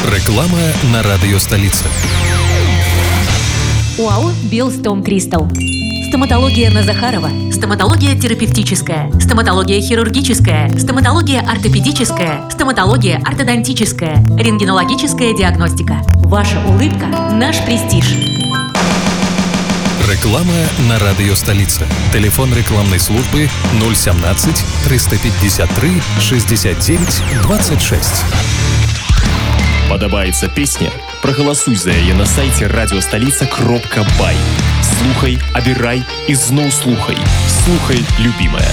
Реклама на радио «Столица». ОАО «Белстом Кристалл». Стоматология на Захарова. Стоматология терапевтическая. Стоматология хирургическая. Стоматология ортопедическая. Стоматология ортодонтическая. Рентгенологическая диагностика. Ваша улыбка – наш престиж. Реклама на радио «Столица». Телефон рекламной службы 017 353 69 26. Падабаецца песня? Прагаласуй за яе на сайце радиостолица.бай. Слухай, абірай і зноў слухай. Слухай, любімая.